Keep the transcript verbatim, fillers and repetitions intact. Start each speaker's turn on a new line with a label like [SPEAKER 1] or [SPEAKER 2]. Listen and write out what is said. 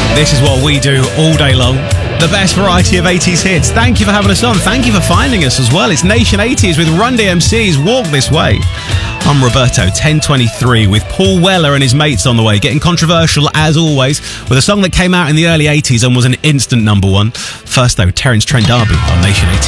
[SPEAKER 1] This is what we do all day long. The best variety of eighties hits. Thank you for having us on. Thank you for finding us as well. It's Nation eighties with Run D M C's Walk This Way. I'm Roberto, ten twenty-three, with Paul Weller and his mates on the way, getting controversial as always, with a song that came out in the early eighties and was an instant number one. First though, Terence Trent D'Arby on Nation eighties.